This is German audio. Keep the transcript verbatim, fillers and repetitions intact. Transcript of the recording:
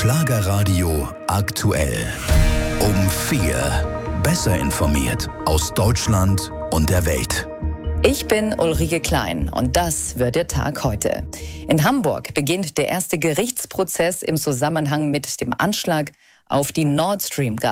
Schlagerradio aktuell. Um vier. Besser informiert aus Deutschland und der Welt. Ich bin Ulrike Klein und das wird der Tag heute. In Hamburg beginnt der erste Gerichtsprozess im Zusammenhang mit dem Anschlag auf die Nord Stream